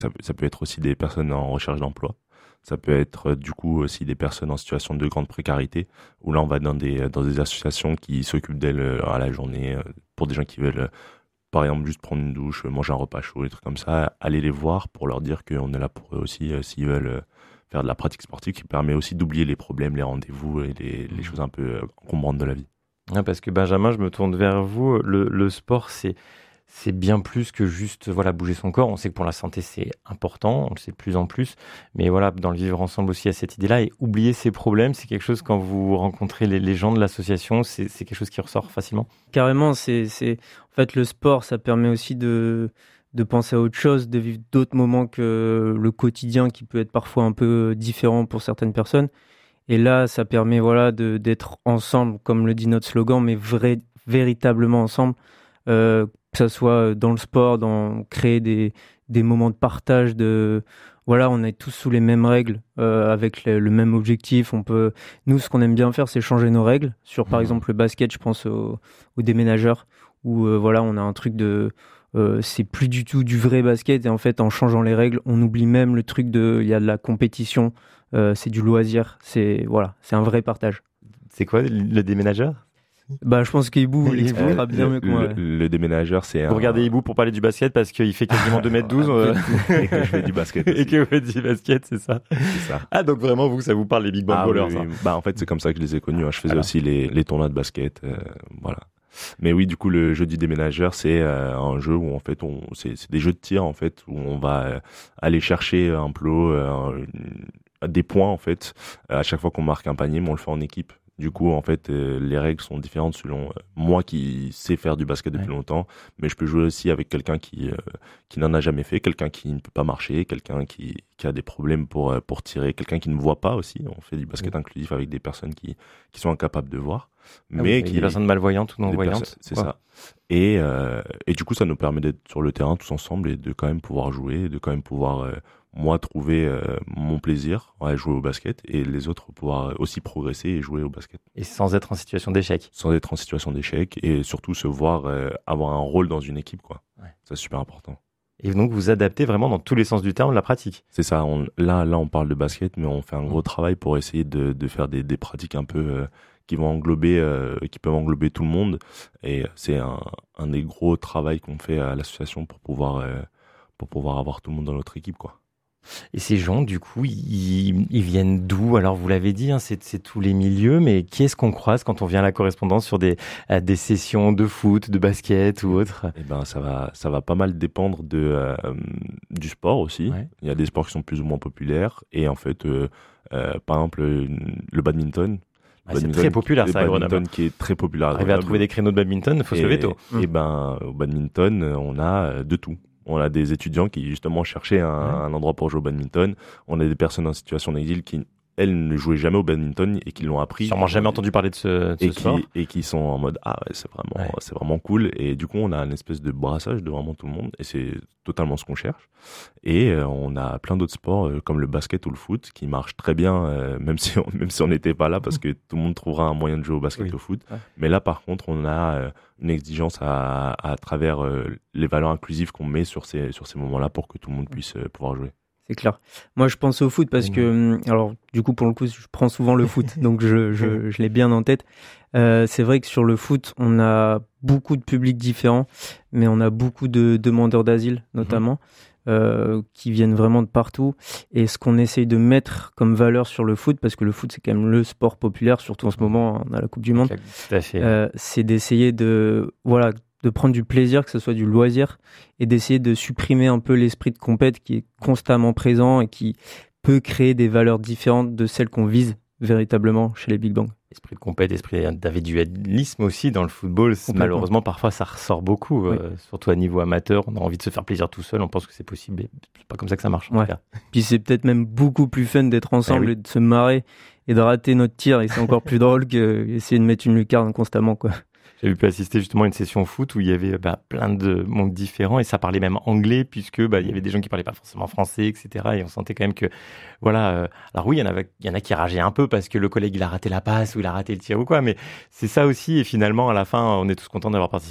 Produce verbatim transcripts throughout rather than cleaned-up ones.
Ça, peut- ça peut être aussi des personnes en recherche d'emploi. Ça peut être euh, du coup aussi des personnes en situation de grande précarité, où là on va dans des, dans des associations qui s'occupent d'elles euh, à la journée, euh, pour des gens qui veulent, euh, par exemple, juste prendre une douche, euh, manger un repas chaud, des trucs comme ça, aller les voir pour leur dire qu'on est là pour eux aussi, euh, s'ils veulent euh, faire de la pratique sportive, qui permet aussi d'oublier les problèmes, les rendez-vous et les, les choses un peu euh, encombrantes de la vie. Ouais, parce que Benjamin, je me tourne vers vous. Le, le sport, c'est, c'est bien plus que juste voilà, bouger son corps. On sait que pour la santé, c'est important, on le sait de plus en plus. Mais voilà, dans le vivre ensemble aussi, il y a cette idée-là. Et oublier ses problèmes, c'est quelque chose, quand vous rencontrez les, les gens de l'association, c'est, c'est quelque chose qui ressort facilement. Carrément, c'est, c'est... En fait, le sport, ça permet aussi de, de penser à autre chose, de vivre d'autres moments que le quotidien qui peut être parfois un peu différent pour certaines personnes. Et là, ça permet voilà, de, d'être ensemble, comme le dit notre slogan, mais vrai, véritablement ensemble, euh, que ce soit dans le sport, dans créer des, des moments de partage, de voilà, on est tous sous les mêmes règles, euh, avec le, le même objectif. On peut, nous, ce qu'on aime bien faire, c'est changer nos règles. Sur, par Mhm. exemple, le basket, je pense aux, aux déménageurs, où euh, voilà, on a un truc de, euh, c'est plus du tout du vrai basket. Et en fait, en changeant les règles, on oublie même le truc de, il y a de la compétition. Euh, c'est du loisir, c'est voilà, c'est un vrai partage. C'est quoi le, le déménageur? Bah, je pense qu'Ibou Hibou, l'expliquera bien le, mieux que moi. le, ouais. le déménageur, c'est Vous un... regardez Hibou pour parler du basket parce qu'il fait quasiment deux mètres douze euh, et que je fais du basket et aussi, que vous faites du basket, c'est ça? c'est ça. Ah, donc vraiment, vous, ça vous parle, les Big Bang Ah oui, Ballers. oui. hein. Bah, en fait, c'est comme ça que je les ai connus, hein. Je faisais Alors. aussi les, les tournois de basket, euh, voilà. Mais oui, du coup, le jeu du déménageur, c'est euh, un jeu où en fait, on, c'est, c'est des jeux de tir en fait, où on va euh, aller chercher un plot, euh, un- des points en fait, à chaque fois qu'on marque un panier, mais on le fait en équipe. Du coup, en fait, euh, les règles sont différentes selon euh, moi qui sais faire du basket depuis Ouais. longtemps, mais je peux jouer aussi avec quelqu'un qui euh, qui n'en a jamais fait, quelqu'un qui ne peut pas marcher, quelqu'un qui qui a des problèmes pour euh, pour tirer, quelqu'un qui ne voit pas aussi. On fait du basket Oui. inclusif avec des personnes qui qui sont incapables de voir, Ah mais oui, avec qui des personnes malvoyantes ou des non-voyantes. personnes- c'est Ouais. ça. Et, euh, et du coup, ça nous permet d'être sur le terrain tous ensemble et de quand même pouvoir jouer, de quand même pouvoir, euh, moi, trouver euh, mon plaisir à jouer au basket et les autres pouvoir aussi progresser et jouer au basket Et sans être en situation d'échec. sans être en situation d'échec et surtout se voir euh, avoir un rôle dans une équipe, quoi. Ouais. Ça, c'est super important. Et donc, vous adaptez vraiment dans tous les sens du terme la pratique. C'est ça. On, là, là, on parle de basket, mais on fait un Mm. gros travail pour essayer de, de faire des, des pratiques un peu euh, qui vont englober, euh, qui peuvent englober tout le monde. Et c'est un, un des gros travails qu'on fait à l'association pour pouvoir, euh, pour pouvoir avoir tout le monde dans notre équipe, quoi. Et ces gens, du coup, ils, ils viennent d'où? Alors, vous l'avez dit, hein, c'est, c'est tous les milieux, mais qui est-ce qu'on croise quand on vient à la correspondance sur des, euh, des sessions de foot, de basket ou autre? Eh ben, ça va, ça va pas mal dépendre de, euh, du sport aussi. Ouais. Il y a des sports qui sont plus ou moins populaires. Et en fait, euh, euh, par exemple, le badminton. Ah, c'est Badminton très populaire, le ça, à Grenoble. badminton qui est très populaire à Arriver à Grenoble. trouver des créneaux de badminton, il faut se Et- lever tôt. Et ben, au badminton, on a euh, de tout. On a des étudiants qui justement cherchaient un, Ouais. un endroit pour jouer au badminton. On a des personnes en situation d'exil qui, elles, ne jouaient jamais au badminton et qui l'ont appris. Sûrement jamais entendu parler de ce, de ce et sport. qui, et qui sont en mode ah ouais, c'est vraiment Ouais. c'est vraiment cool, et du coup on a une espèce de brassage de vraiment tout le monde et c'est totalement ce qu'on cherche. Et euh, on a plein d'autres sports euh, comme le basket ou le foot qui marchent très bien, euh, même si on, même si on n'était pas là, parce que tout le monde trouvera un moyen de jouer au basket Oui. ou au foot. Ouais. Mais là par contre on a euh, une exigence à, à travers euh, les valeurs inclusives qu'on met sur ces sur ces moments-là pour que tout le monde puisse euh, pouvoir jouer. C'est clair. Moi, je pense au foot parce Mmh. que, hum, alors, du coup, pour le coup, je prends souvent le foot, donc je, je, je l'ai bien en tête. Euh, c'est vrai que sur le foot, on a beaucoup de publics différents, mais on a beaucoup de demandeurs d'asile, notamment, euh, qui viennent vraiment de partout. Et ce qu'on essaye de mettre comme valeur sur le foot, parce que le foot, c'est quand même le sport populaire, surtout en ce moment, on a la Coupe du Monde, Tout à fait. euh, c'est d'essayer de, voilà, de prendre du plaisir, que ce soit du loisir, et d'essayer de supprimer un peu l'esprit de compète qui est constamment présent et qui peut créer des valeurs différentes de celles qu'on vise véritablement chez les Big Bang. Esprit de compète, esprit d'individualisme aussi dans le football. Complètement. Malheureusement, parfois, ça ressort beaucoup, Oui. euh, surtout à niveau amateur. On a envie de se faire plaisir tout seul. On pense que c'est possible. Et c'est pas comme ça que ça marche. En Ouais. tout cas. Puis c'est peut-être même beaucoup plus fun d'être ensemble Eh oui. et de se marrer et de rater notre tir, et c'est encore plus drôle qu'essayer de mettre une lucarne constamment, quoi. J'avais pu assister justement à une session foot où il y avait bah, plein de mondes différents et ça parlait même anglais puisque bah, il y avait des gens qui parlaient pas forcément français, et cetera. Et on sentait quand même que, voilà. Euh, alors oui, il y en avait, il y en a qui rageaient un peu parce que le collègue il a raté la passe ou il a raté le tir ou quoi. Mais c'est ça aussi. Et finalement, à la fin, on est tous contents d'avoir participé.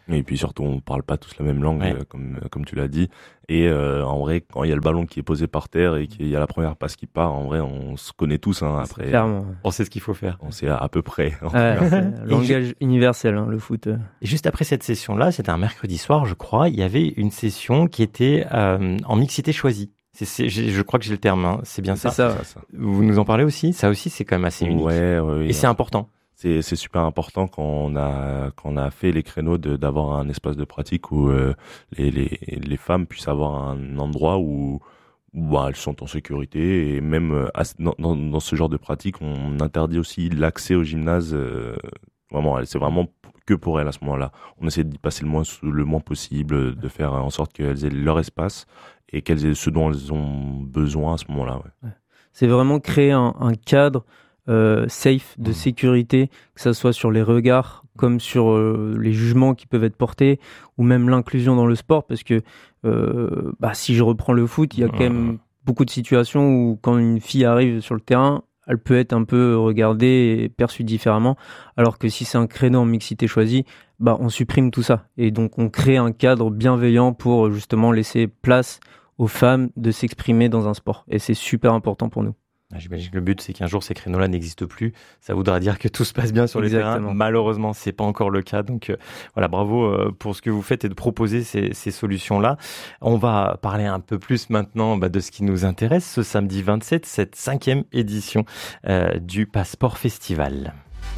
Et puis surtout, on parle pas tous la même langue, Ouais. euh, comme comme tu l'as dit. Et euh, en vrai, quand il y a le ballon qui est posé par terre et qu'il y a la première passe qui part, en vrai, on se connaît tous. Hein, après, Clairement. On sait ce qu'il faut faire. on sait à, à peu près. en tout Ouais, cas. c'est un langage universel, hein, le foot. Et juste après cette session-là, c'était un mercredi soir, je crois, il y avait une session qui était euh, en mixité choisie. C'est, c'est, j'ai- je crois que j'ai le terme, hein. C'est bien ça. C'est ça. Ça, ça. Vous nous en parlez aussi? Ça aussi, c'est quand même assez unique. Ouais, ouais, ouais. Et c'est important. C'est c'est super important quand on a quand on a fait les créneaux de d'avoir un espace de pratique où euh, les les les femmes puissent avoir un endroit où où bah, elles sont en sécurité et même euh, à ce- dans, dans dans ce genre de pratique on interdit aussi l'accès au gymnase euh, vraiment c'est vraiment que pour elles à ce moment-là. On essaie d'y passer le moins le moins possible, de faire en sorte qu'elles aient leur espace et qu'elles aient ce dont elles ont besoin à ce moment-là. Ouais. C'est vraiment créer un, un cadre euh, safe de Mhm. sécurité, que ça soit sur les regards comme sur euh, les jugements qui peuvent être portés, ou même l'inclusion dans le sport, parce que euh, bah, si je reprends le foot, il y a quand même beaucoup de situations où quand une fille arrive sur le terrain, elle peut être un peu regardée et perçue différemment, alors que si c'est un créneau en mixité choisie, bah, on supprime tout ça. Et donc on crée un cadre bienveillant pour justement laisser place aux femmes de s'exprimer dans un sport. Et c'est super important pour nous. Ah, j'imagine que le but, c'est qu'un jour, ces créneaux-là n'existent plus. Ça voudra dire que tout se passe bien sur les terrains. Exactement. Malheureusement, c'est pas encore le cas. Donc, euh, voilà, bravo euh, pour ce que vous faites et de proposer ces, ces solutions-là. On va parler un peu plus maintenant bah, de ce qui nous intéresse ce samedi vingt-sept, cette cinquième édition euh, du Passeport Festival.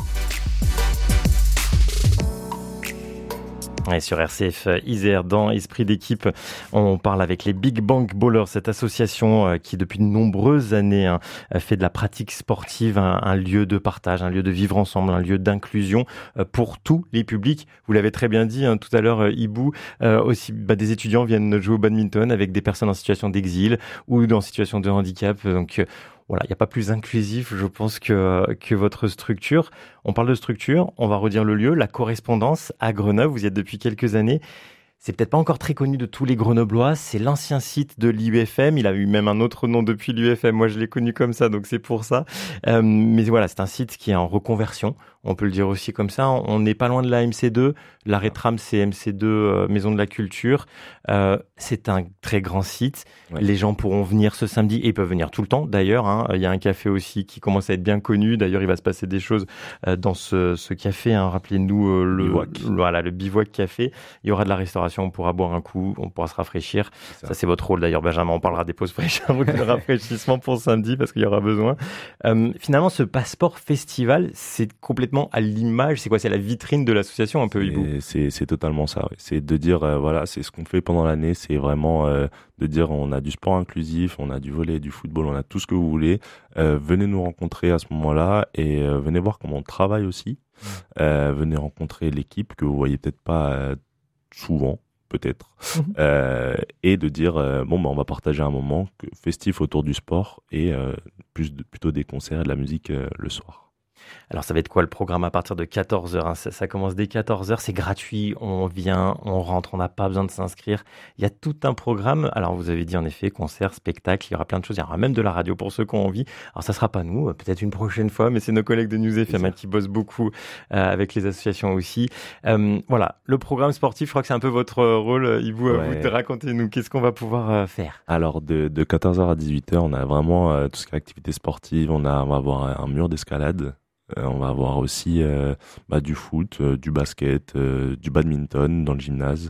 Et sur R C F Isère, dans Esprit d'équipe, on parle avec les Big Bang Ballers, cette association euh, qui depuis de nombreuses années hein, fait de la pratique sportive un, un lieu de partage, un lieu de vivre ensemble, un lieu d'inclusion euh, pour tous les publics. Vous l'avez très bien dit hein, tout à l'heure, euh, Ibou, euh, aussi bah, des étudiants viennent jouer au badminton avec des personnes en situation d'exil ou en situation de handicap. Donc euh, voilà, il n'y a pas plus inclusif, je pense, que, que votre structure. On parle de structure, on va redire le lieu, la Correspondance à Grenoble. Vous y êtes depuis quelques années. C'est peut-être pas encore très connu de tous les Grenoblois. C'est l'ancien site de l'I U F M. Il a eu même un autre nom depuis l'U F M. Moi, je l'ai connu comme ça, donc c'est pour ça. Euh, mais voilà, c'est un site qui est en reconversion. On peut le dire aussi comme ça. On n'est pas loin de la M C deux. L'arrêt tram, c'est M C deux, euh, Maison de la Culture. Euh, c'est un très grand site. Ouais. Les gens pourront venir ce samedi et ils peuvent venir tout le temps. D'ailleurs, hein. Il y a un café aussi qui commence à être bien connu. D'ailleurs, il va se passer des choses euh, dans ce, ce café. Hein. Rappelez-nous euh, le, Bivouac. le- voilà, le Bivouac Café. Il y aura de la restauration. On pourra boire un coup. On pourra se rafraîchir. Ça. Ça, c'est votre rôle d'ailleurs, Benjamin. On parlera des pauses fraîcheurs ou de rafraîchissement pour samedi parce qu'il y aura besoin. Euh, finalement, ce passeport festival, c'est complètement à l'image. C'est quoi? C'est la vitrine de l'association un peu, Ibou. Et C'est c'est totalement ça. Ouais. C'est de dire euh, voilà, c'est ce qu'on fait pendant l'année. C'est vraiment euh, de dire on a du sport inclusif, on a du volley, du football, on a tout ce que vous voulez. Euh, venez nous rencontrer à ce moment-là et euh, venez voir comment on travaille aussi. Euh, venez rencontrer l'équipe que vous voyez peut-être pas euh, souvent, peut-être. Mhm. Euh, et de dire euh, bon bah on va partager un moment que, festif autour du sport et euh, plus de, plutôt des concerts et de la musique euh, le soir. Alors, ça va être quoi le programme à partir de quatorze heures hein. ça, ça commence dès quatorze heures, c'est gratuit, on vient, on rentre, on n'a pas besoin de s'inscrire. Il y a tout un programme. Alors, vous avez dit en effet, concert, spectacle, il y aura plein de choses. Il y aura même de la radio pour ceux qui ont envie. Alors, ça sera pas nous, peut-être une prochaine fois, mais c'est nos collègues de News F M hein, qui bossent beaucoup euh, avec les associations aussi. Euh, voilà, le programme sportif, je crois que c'est un peu votre rôle, Ibou, à Ouais. vous de raconter-nous qu'est-ce qu'on va pouvoir euh, faire. Alors de, de quatorze heures à dix-huit heures, on a vraiment euh, tout ce qui est activité sportive. On, a, on va avoir un mur d'escalade. Euh, on va avoir aussi euh, bah, du foot, euh, du basket, euh, du badminton dans le gymnase.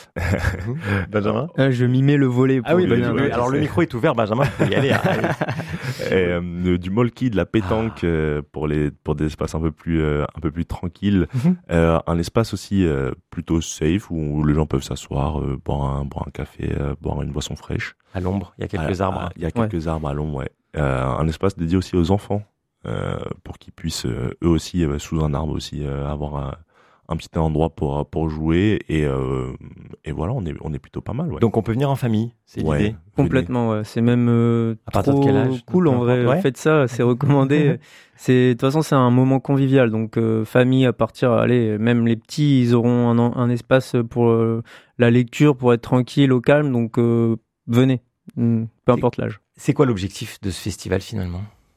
Benjamin? Ah, je mimais le volet. Ah oui, pour bah, donner du- un oui, indice. alors le micro est ouvert, Benjamin, vous pouvez y aller. Hein. Et, euh, du molki, de la pétanque euh, pour les pour des espaces un peu plus euh, un peu plus tranquilles. Mhm. Euh, un espace aussi euh, plutôt safe où les gens peuvent s'asseoir, euh, boire un boire un café, euh, boire une boisson fraîche. À l'ombre, il y a quelques Ah, arbres. ah, Il y a quelques arbres à l'ombre, ouais. Euh, un espace dédié aussi aux enfants. Euh, pour qu'ils puissent euh, eux aussi euh, sous un arbre aussi euh, avoir un, un petit endroit pour pour jouer et euh, et voilà on est on est plutôt pas mal ouais. Donc on peut venir en famille, c'est Ouais, l'idée. venez. Complètement, ouais. C'est même euh, À partir de trop quel âge? cool en vrai. Ouais. Faites ça, c'est recommandé. C'est de toute façon c'est un moment convivial. Donc euh, famille à partir, allez, même les petits, ils auront un, un espace pour euh, la lecture, pour être tranquille, au calme. Donc euh, venez, Mm, peu importe l'âge. C'est quoi l'objectif de ce festival finalement?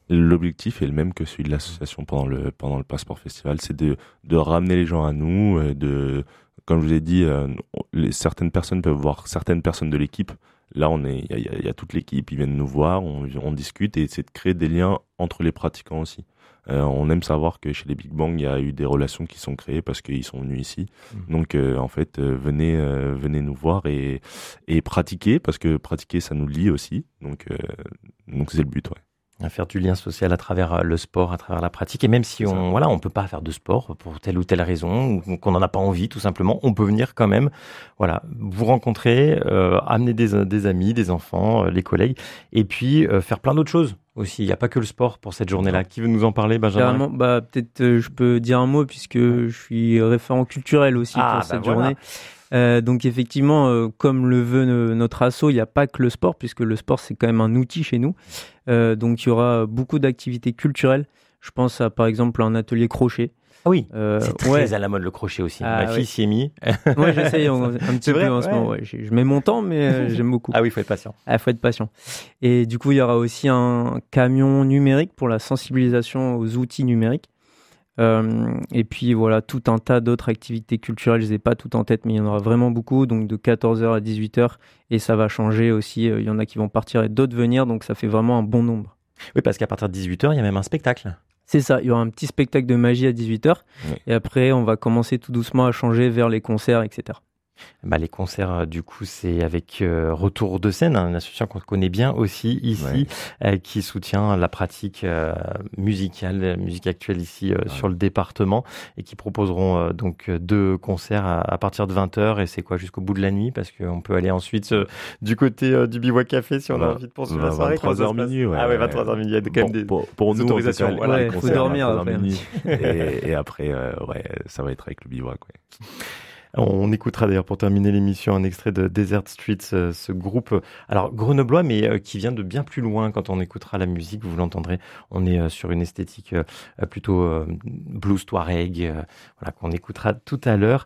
L'objectif est le même que celui de l'association pendant le pendant le Passeport Festival, c'est de de ramener les gens à nous, euh, de comme je vous ai dit, euh, les, certaines personnes peuvent voir certaines personnes de l'équipe. Là, on est, il y a, y a toute l'équipe, ils viennent nous voir, on, on discute et c'est de créer des liens entre les pratiquants aussi. Euh, on aime savoir que chez les Big Bang, il y a eu des relations qui sont créées parce qu'ils sont venus ici. Mmh. Donc, euh, en fait, euh, venez, euh, venez nous voir et, et pratiquer parce que pratiquer, ça nous lie aussi. Donc, euh, donc c'est le but, ouais. À faire du lien social à travers le sport, à travers la pratique. Et même si on voilà, on peut pas faire de sport pour telle ou telle raison, ou qu'on n'en a pas envie, tout simplement, on peut venir quand même, voilà, vous rencontrer, euh, amener des, des amis, des enfants, euh, les collègues, et puis euh, faire plein d'autres choses aussi. Il n'y a pas que le sport pour cette journée-là. Qui veut nous en parler, Benjamin? Carrément, bah peut-être euh, je peux dire un mot puisque je suis référent culturel aussi ah, pour bah cette voilà. journée. Euh, donc effectivement, euh, comme le veut ne, notre asso, il n'y a pas que le sport, puisque le sport c'est quand même un outil chez nous. Euh, donc il y aura beaucoup d'activités culturelles. Je pense à par exemple un atelier crochet. Ah oui, euh, c'est très ouais. à la mode le crochet aussi. Ah, Ma ouais. fille s'y est mise. Moi j'essaye un, un petit vrai, peu en ouais. ce moment. Ouais. Je mets mon temps, mais euh, j'aime beaucoup. Ah oui, il faut être patient. Ah, faut être patient. Et du coup, il y aura aussi un camion numérique pour la sensibilisation aux outils numériques. Euh, et puis voilà, tout un tas d'autres activités culturelles, je les ai pas toutes en tête, mais il y en aura vraiment beaucoup, donc de quatorze heures à dix-huit heures, et ça va changer aussi, il y en a qui vont partir et d'autres venir, donc ça fait vraiment un bon nombre. Oui, parce qu'à partir de dix-huit heures, il y a même un spectacle. C'est ça, il y aura un petit spectacle de magie à dix-huit heures, Oui. Et après on va commencer tout doucement à changer vers les concerts, et cetera. Bah, les concerts, du coup, c'est avec euh, Retour de scène, hein, une association qu'on connaît bien aussi ici, ouais. euh, qui soutient la pratique euh, musicale, la musique actuelle ici euh, ouais. sur le département, et qui proposeront euh, donc deux concerts à, à partir de vingt heures, et c'est quoi, jusqu'au bout de la nuit, parce qu'on peut aller ensuite euh, du côté euh, du Bivouac Café si on a envie de poursuivre la soirée. vingt-trois heures minuit, ouais. Ah ouais, vingt-trois heures minuit, il y a quand bon, même des, pour, pour des nous, autorisations. Cas, voilà, il faut dormir après. et, et après, euh, ouais, ça va être avec le Bivouac, ouais. On écoutera d'ailleurs pour terminer l'émission un extrait de Desert Streets, ce, ce groupe, alors grenoblois, mais euh, qui vient de bien plus loin. Quand on écoutera la musique, vous l'entendrez, on est euh, sur une esthétique euh, plutôt euh, blues touareg, euh, voilà, qu'on écoutera tout à l'heure.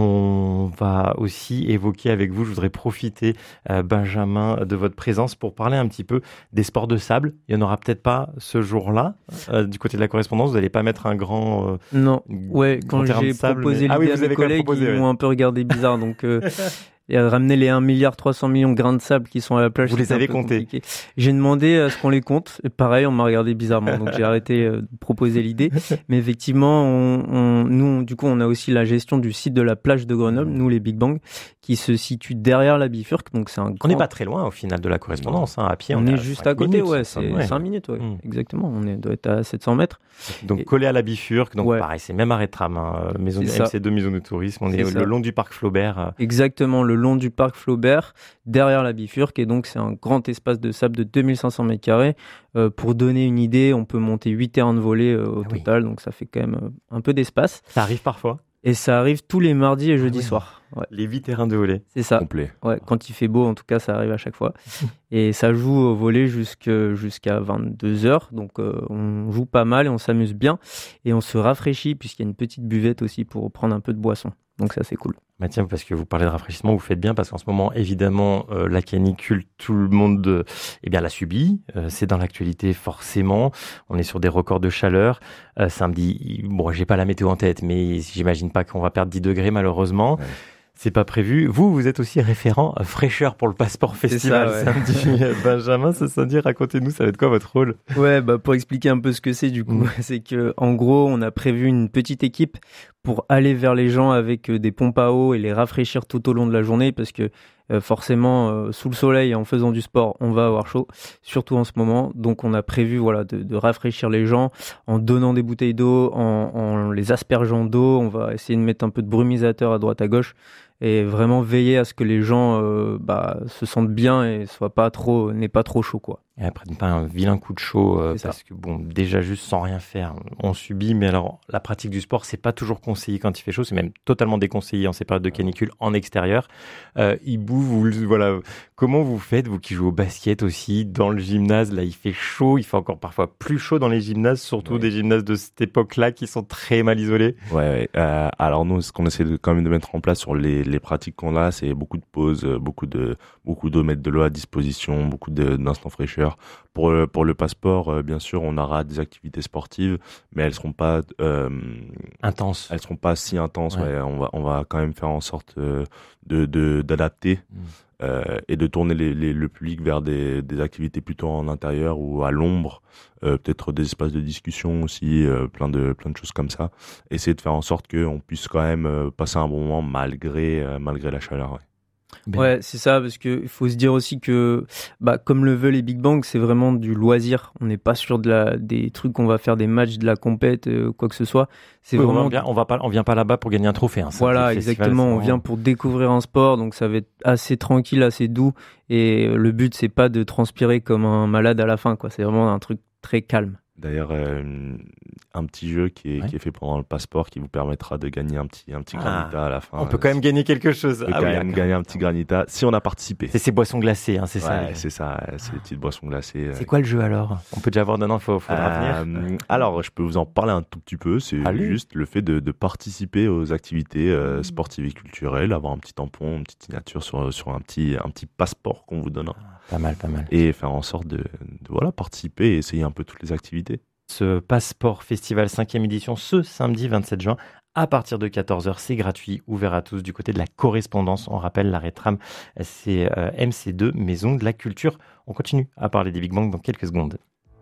On va aussi évoquer avec vous, je voudrais profiter, euh, Benjamin, de votre présence pour parler un petit peu des sports de sable. Il n'y en aura peut-être pas ce jour-là, euh, du côté de la correspondance, vous n'allez pas mettre un grand... Euh, non, ouais, quand j'ai proposé mais... l'idée ah oui, à mes collègues, proposé, ils ouais. m'ont un peu regardé bizarre, donc euh, et ramener les un milliard trois cents millions de grains de sable qui sont à la plage. Vous les avez comptés? J'ai demandé à ce qu'on les compte, et pareil, on m'a regardé bizarrement, donc j'ai arrêté euh, de proposer l'idée. Mais effectivement, on, on, nous, on, du coup, on a aussi la gestion du site de la plage de Grenoble, nous les Big Bang, qui se situe derrière la Bifurque, donc c'est un. On n'est grand... pas très loin au final de la correspondance, hein, à pied. On, on est juste à côté, minutes, ouais, c'est ouais. cinq minutes, ouais, mmh. exactement. On est, doit être à sept cents mètres. Donc et... collé à la Bifurque, donc ouais. pareil, c'est même arrêt de tram, hein, maison M C deux, maison de tourisme. On est, est le long du parc Flaubert. Exactement, le long du parc Flaubert, derrière la Bifurque, et donc c'est un grand espace de sable de deux mille cinq cents mètres carrés. Euh, pour donner une idée, on peut monter huit terrains de volley euh, au ah total, oui. donc ça fait quand même euh, un peu d'espace. Ça arrive parfois. Et ça arrive tous les mardis et jeudis ah oui. soirs. Ouais. Les huit terrains de volley. C'est ça. Complet. Ouais, quand il fait beau, en tout cas, ça arrive à chaque fois. Et ça joue au volley jusqu'à, jusqu'à vingt-deux heures. Donc, euh, on joue pas mal et on s'amuse bien. Et on se rafraîchit puisqu'il y a une petite buvette aussi pour prendre un peu de boisson. Donc, ça, c'est cool. Bah tiens, parce que vous parlez de rafraîchissement, vous faites bien parce qu'en ce moment, évidemment, euh, la canicule, tout le monde euh, eh bien, la subit. Euh, c'est dans l'actualité, forcément. On est sur des records de chaleur. Euh, samedi, bon, j'ai pas la météo en tête, mais j'imagine pas qu'on va perdre dix degrés, malheureusement. Ouais. C'est pas prévu. Vous, vous êtes aussi référent fraîcheur pour le Passeport Festival ça, ouais. samedi. Benjamin, ça veut dire, racontez-nous, ça va être quoi votre rôle? Ouais, bah pour expliquer un peu ce que c'est du coup, mmh. c'est que en gros, on a prévu une petite équipe pour aller vers les gens avec des pompes à eau et les rafraîchir tout au long de la journée parce que euh, forcément, euh, sous le soleil et en faisant du sport, on va avoir chaud, surtout en ce moment. Donc, on a prévu voilà de, de rafraîchir les gens en donnant des bouteilles d'eau, en, en les aspergeant d'eau. On va essayer de mettre un peu de brumisateur à droite à gauche. Et vraiment veiller à ce que les gens euh, bah, se sentent bien et soient pas trop, n'aient pas trop chaud, quoi. Et après, pas un vilain coup de chaud, euh, parce ça. que bon, déjà juste sans rien faire, on subit. Mais alors, la pratique du sport, c'est pas toujours conseillé quand il fait chaud, c'est même totalement déconseillé en ces périodes de canicule en extérieur. Euh, Hibou, vous, voilà, comment vous faites, vous qui jouez au basket aussi, dans le gymnase, là il fait chaud, il fait encore parfois plus chaud dans les gymnases, surtout ouais. des gymnases de cette époque-là qui sont très mal isolés. Ouais, ouais. Euh, alors nous, ce qu'on essaie de, quand même de mettre en place sur les, les pratiques qu'on a, c'est beaucoup de pauses, beaucoup de beaucoup d'eau, mettre de l'eau à disposition, beaucoup de, d'instants fraîcheur. Pour le, pour le passeport, euh, bien sûr, on aura des activités sportives, mais elles seront pas euh, intenses. Elles seront pas si intenses. Ouais. Ouais. Ouais. On va on va quand même faire en sorte euh, de, de d'adapter mmh. euh, et de tourner les, les, le public vers des, des activités plutôt en intérieur ou à l'ombre, euh, peut-être des espaces de discussion aussi, euh, plein de plein de choses comme ça. Essayer de faire en sorte qu'on puisse quand même euh, passer un bon moment malgré euh, malgré la chaleur. Ouais. Bien. Ouais, c'est ça, parce que il faut se dire aussi que, bah, comme le veulent les Big Bang, c'est vraiment du loisir. On n'est pas sur de la, des trucs qu'on va faire des matchs, de la compète, euh, quoi que ce soit. C'est oui, vraiment. On vient, on va pas, on vient pas là-bas pour gagner un trophée. Hein, voilà, exactement. On vient pour découvrir un sport, donc ça va être assez tranquille, assez doux. Et le but, c'est pas de transpirer comme un malade à la fin, quoi. C'est vraiment un truc très calme. D'ailleurs, euh, un petit jeu qui est, ouais. qui est fait pendant le passeport qui vous permettra de gagner un petit, un petit ah, granita à la fin. On peut quand même gagner quelque chose. On peut ah quand oui, même d'accord. gagner un petit granita si on a participé. C'est ces boissons glacées, hein, c'est ouais, ça. c'est ça, c'est les petites boissons glacées. C'est quoi le jeu alors ? On peut déjà avoir d'un an, il faudra euh, venir. Alors, je peux vous en parler un tout petit peu. C'est Allez. juste le fait de, de participer aux activités euh, sportives et culturelles, avoir un petit tampon, une petite signature sur, sur un, petit, un petit passeport qu'on vous donnera. Pas mal, pas mal. Et faire en sorte de, de voilà, participer et essayer un peu toutes les activités. Ce Passeport Festival cinquième édition ce samedi vingt-sept juin à partir de quatorze heures, c'est gratuit, ouvert à tous du côté de la correspondance. On rappelle l'arrêt tram, c'est euh, M C deux, Maison de la Culture. On continue à parler des Big Bang dans quelques secondes.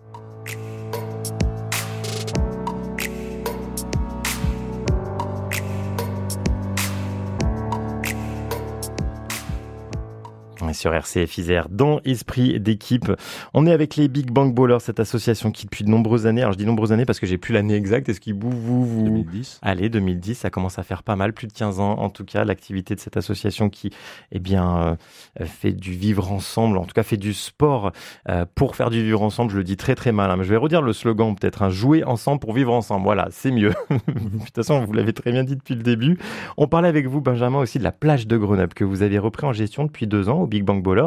Sur R C F Isère, dans Esprit d'équipe. On est avec les Big Bang Ballers, cette association qui depuis de nombreuses années, alors je dis nombreuses années parce que j'ai plus l'année exacte, est-ce qu'il vous, vous, vous... deux mille dix Allez, deux mille dix, ça commence à faire pas mal, plus de quinze ans en tout cas, l'activité de cette association qui, eh bien, euh, fait du vivre ensemble, en tout cas fait du sport euh, pour faire du vivre ensemble, je le dis très très mal, hein, mais je vais redire le slogan peut-être, hein, jouer ensemble pour vivre ensemble, voilà, c'est mieux. De toute façon, vous l'avez très bien dit depuis le début. On parlait avec vous, Benjamin, aussi de la plage de Grenoble que vous avez repris en gestion depuis deux ans au Big Bang Ballers.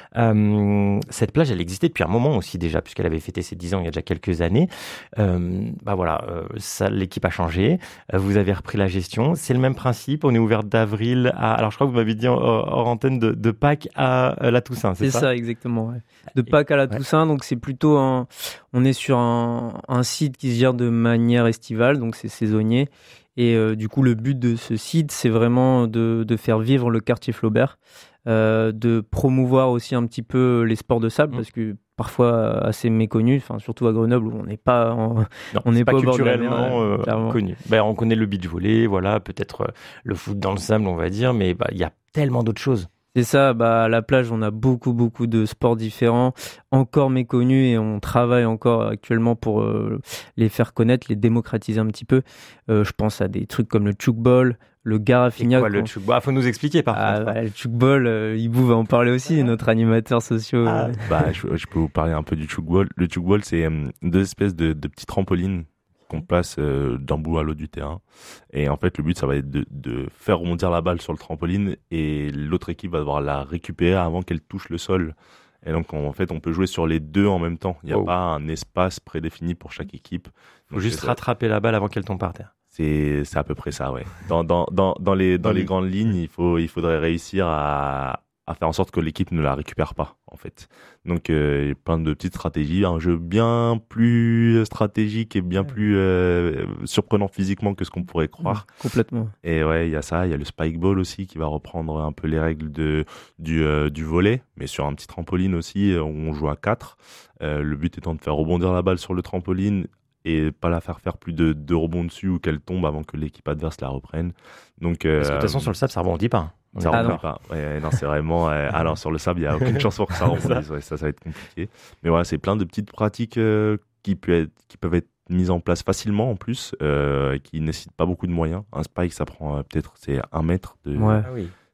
Euh, cette plage, elle existait depuis un moment aussi déjà, puisqu'elle avait fêté ses dix ans il y a déjà quelques années. Euh, bah voilà, euh, ça, l'équipe a changé. Euh, vous avez repris la gestion. C'est le même principe. On est ouvert d'avril à. Alors je crois que vous m'avez dit hors, hors antenne de, de Pâques à euh, la Toussaint, c'est, c'est ça C'est ça, exactement. Ouais. De Pâques à la Toussaint, ouais. Donc c'est plutôt un. On est sur un, un site qui se gère de manière estivale, donc c'est saisonnier. Et euh, du coup, le but de ce site, c'est vraiment de, de faire vivre le quartier Flaubert. Euh, de promouvoir aussi un petit peu les sports de sable, mmh. parce que parfois assez méconnus, enfin surtout à Grenoble où on n'est pas, en, non, on n'est pas, pas culturellement mer, euh, connu. Ben, on connaît le beach volley, voilà, peut-être euh, le foot dans le sable, on va dire, mais bah il y a tellement d'autres choses. C'est ça, bah, à la plage, on a beaucoup, beaucoup de sports différents, encore méconnus, et on travaille encore actuellement pour euh, les faire connaître, les démocratiser un petit peu. Euh, je pense à des trucs comme le tchoukball, le Garafignac. C'est quoi le tchoukball ? Ah, faut nous expliquer par ah, contre. Bah, le tchoukball, euh, Ibou va en parler aussi, notre animateur social. Ah, euh. bah, je, je peux vous parler un peu du tchoukball. Le tchoukball, c'est euh, deux espèces de, de petits trampolines qu'on place euh, d'un bout à l'autre du terrain. Et en fait, le but, ça va être de, de faire rebondir la balle sur le trampoline et l'autre équipe va devoir la récupérer avant qu'elle touche le sol. Et donc, en fait, on peut jouer sur les deux en même temps. Il n'y a oh. pas un espace prédéfini pour chaque équipe. Il faut juste rattraper la balle avant qu'elle tombe par terre. C'est, c'est à peu près ça, ouais. Dans, dans, dans, dans les, dans les grandes lignes, il faut, il faudrait réussir à, à faire en sorte que l'équipe ne la récupère pas, en fait. Donc, euh, plein de petites stratégies, un jeu bien plus stratégique et bien plus euh, surprenant physiquement que ce qu'on pourrait croire. Mmh, complètement. Et ouais, il y a ça, il y a le spike ball aussi qui va reprendre un peu les règles de du euh, du volley, mais sur un petit trampoline aussi où on joue à quatre. Euh, le but étant de faire rebondir la balle sur le trampoline et pas la faire faire plus de deux rebonds dessus ou qu'elle tombe avant que l'équipe adverse la reprenne. Donc, euh, parce que de toute façon, sur le sable, ça rebondit pas. Ça rebondit ah pas. Ouais, non, c'est vraiment. Euh, alors, sur le sable, il n'y a aucune chance pour que ça rebondisse. Ouais, ça, ça va être compliqué. Mais voilà, c'est plein de petites pratiques euh, qui, peut être, qui peuvent être mises en place facilement en plus, euh, qui ne nécessitent pas beaucoup de moyens. Un spike, ça prend euh, peut-être c'est un mètre de. Ouais. Ah oui.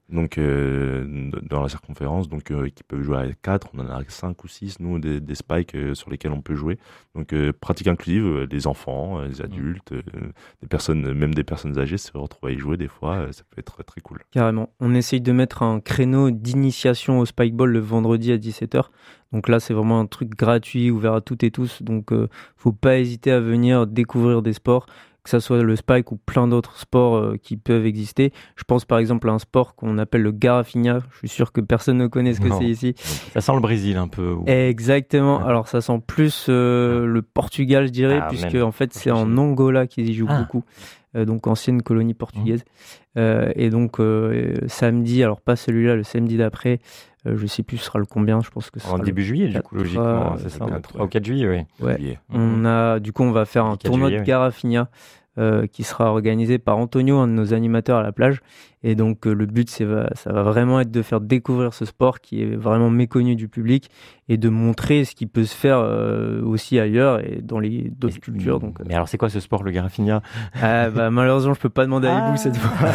Donc euh, dans la circonférence, donc euh, qui peuvent jouer à quatre, on en a cinq ou six, nous, des, des spikes euh, sur lesquels on peut jouer. Donc euh, pratique inclusive, euh, des enfants, euh, des adultes, euh, des personnes, même des personnes âgées se retrouvent à y jouer des fois, euh, ça peut être très cool. Carrément. On essaye de mettre un créneau d'initiation au spikeball le vendredi à dix-sept heures. Donc là, c'est vraiment un truc gratuit, ouvert à toutes et tous. Donc euh, faut pas hésiter à venir découvrir des sports, que ça soit le spike ou plein d'autres sports euh, qui peuvent exister. Je pense par exemple à un sport qu'on appelle le Garrafinha. Je suis sûr que personne ne connaît ce que Non. c'est ici. Ça sent le Brésil un peu. Ou... Exactement. Ouais. Alors ça sent plus euh, le Portugal, je dirais, Ah, puisque même. en fait c'est en J'imagine. Angola qu'ils y jouent Ah. beaucoup. Euh, donc ancienne colonie portugaise. Mmh. Euh, et donc euh, samedi, alors pas celui-là, le samedi d'après, euh, je sais plus ce sera le combien, je pense que ce En sera début le juillet, du coup, quatre, logiquement, euh, c'est ça, peut-être, trois ouais. ou quatre juillet, oui. Ouais. Juillet. On a, du coup, on va faire un quatre tournoi juillet, de oui. Garrafinha euh, qui sera organisé par Antonio, un de nos animateurs à la plage. Et donc, euh, le but, c'est va, ça va vraiment être de faire découvrir ce sport qui est vraiment méconnu du public et de montrer ce qui peut se faire euh, aussi ailleurs et dans les d'autres Mais- cultures. Donc, euh, Mais alors, c'est quoi ce sport, le Garrafinha? ah, bah, malheureusement, je peux pas demander à Ibou cette fois.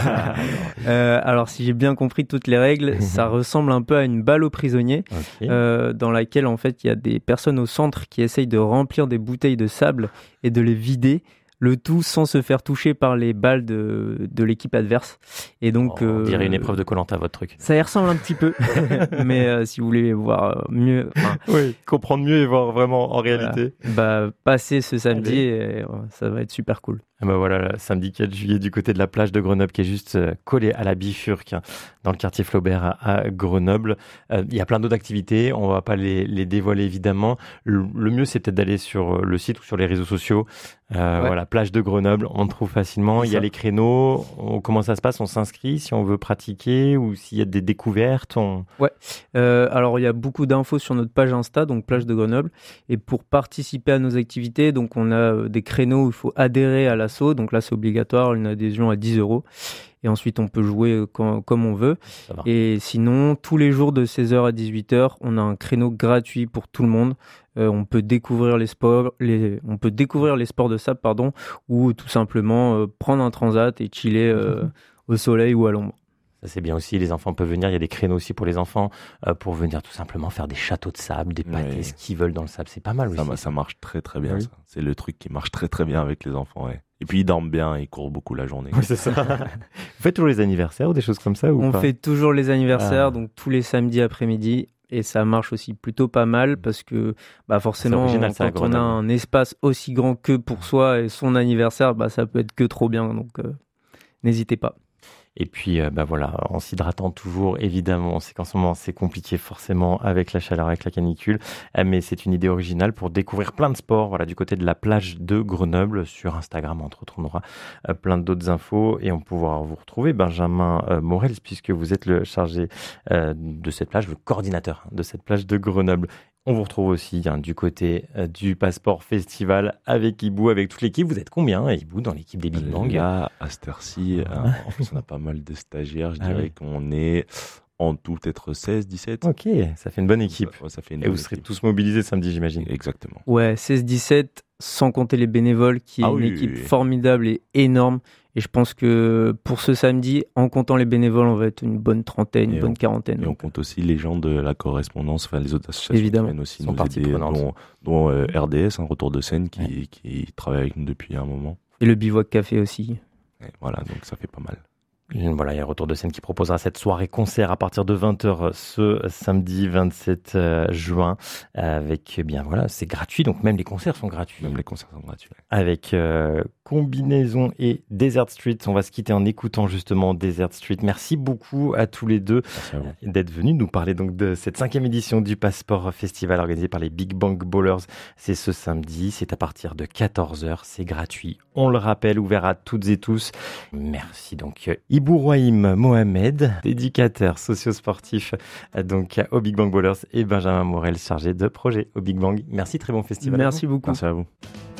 Euh, alors, si j'ai bien compris toutes les règles, ça ressemble un peu à une balle aux prisonniers, Ok. euh, dans laquelle en fait il y a des personnes au centre qui essayent de remplir des bouteilles de sable et de les vider. Le tout sans se faire toucher par les balles de, de l'équipe adverse. Et donc, Oh, on dirait euh, une épreuve de Koh-Lanta, votre truc. ça y ressemble un petit peu, mais euh, si vous voulez voir euh, mieux, enfin, Oui, comprendre mieux et voir vraiment en voilà. réalité. bah, passez ce samedi Allez. et euh, ça va être super cool. Ah bah voilà, là, samedi quatre juillet, du côté de la plage de Grenoble, qui est juste euh, collée à la Bifurque, hein, dans le quartier Flaubert à, à Grenoble. Euh, Il y a plein d'autres activités, on va pas les, les dévoiler évidemment. Le, le mieux, c'est peut-être d'aller sur euh, le site ou sur les réseaux sociaux. Euh, Ouais. Voilà, plage de Grenoble, on trouve facilement. C'est Il y a ça. les créneaux. On- comment ça se passe? On s'inscrit si on veut pratiquer ou s'il y a des découvertes. On... Euh, alors, il y a beaucoup d'infos sur notre page Insta, donc plage de Grenoble. Et pour participer à nos activités, donc on a euh, des créneaux où il faut adhérer à l'assaut. Donc là, c'est obligatoire, une adhésion à dix euros. Et ensuite, on peut jouer euh, quand- comme on veut. Ça va. Et sinon, tous les jours de seize heures à dix-huit heures, on a un créneau gratuit pour tout le monde. Euh, on peut découvrir les sports, les, on peut découvrir les sports de sable, pardon, ou tout simplement euh, prendre un transat et chiller euh, au soleil ou à l'ombre. Ça, c'est bien aussi. Les enfants peuvent venir. Il y a des créneaux aussi pour les enfants euh, pour venir tout simplement faire des châteaux de sable, des pâtés, Ouais. ce qu'ils veulent dans le sable. C'est pas mal Ça, aussi. ma- ça marche très très bien. Oui. Ça. C'est le truc qui marche très très bien avec les enfants. Ouais. Et puis ils dorment bien, ils courent beaucoup la journée. Oui, c'est ça. Vous faites toujours les anniversaires ou des choses comme ça ou On pas? fait toujours les anniversaires, Ah. donc tous les samedis après-midi. Et ça marche aussi plutôt pas mal parce que bah forcément, original, ça, à quand on a Grenoble. un espace aussi grand que pour soi et son anniversaire, bah, ça peut être que trop bien. Donc euh, n'hésitez pas. Et puis, euh, bah voilà, en s'hydratant toujours, évidemment. On sait qu'en ce moment, c'est compliqué forcément avec la chaleur, avec la canicule. Euh, mais c'est une idée originale pour découvrir plein de sports. Voilà, du côté de la plage de Grenoble, sur Instagram, entre autres, on aura euh, plein d'autres infos et on pourra vous retrouver, Benjamin euh, Morel, puisque vous êtes le chargé euh, de cette plage, le coordinateur de cette plage de Grenoble. On vous retrouve aussi hein, du côté euh, du Passeport Festival avec Ibou, avec toute l'équipe. Vous êtes combien, hein, Ibou, dans l'équipe des Big Bang? Là, à cette heure-ci, euh, en plus on a pas mal de stagiaires, je Ah dirais oui. qu'on est en tout peut-être seize, dix-sept. Ok, ça fait une bonne équipe. Ça, ouais, ça fait une Et vous bonne serez équipe. tous mobilisés samedi, j'imagine. Exactement. Ouais, seize dix-sept, sans compter les bénévoles, qui est Ah une oui, équipe oui, oui. formidable et énorme. Et je pense que pour ce samedi, en comptant les bénévoles, on va être une bonne trentaine, une Et bonne on- quarantaine. Et on compte aussi les gens de la correspondance, enfin les autres associations Évidemment. qui viennent aussi Sont nous partie aider, prenante. dont, dont euh, R D S, un retour de scène, qui, qui travaille avec nous depuis un moment. Et le bivouac café aussi. Et voilà, donc ça fait pas mal. Voilà, il y a Retour de scène qui proposera cette soirée concert à partir de vingt heures ce samedi vingt-sept juin. Avec, eh bien voilà, c'est gratuit, donc même les concerts sont gratuits. Même les concerts sont gratuits. Avec euh, Combinaison et Desert Street. On va se quitter en écoutant justement Desert Street. Merci beaucoup à tous les deux Merci à vous. d'être venus nous parler donc de cette cinquième édition du Passeport Festival organisé par les Big Bang Ballers. C'est ce samedi, c'est à partir de quatorze heures, c'est gratuit. On le rappelle, ouvert à toutes et tous. Merci donc Ibou Rohim Mohamed, éducateur socio-sportif donc au Big Bang Ballers, et Benjamin Morel, chargé de projet au Big Bang. Merci, très bon festival. Merci beaucoup. Merci à vous.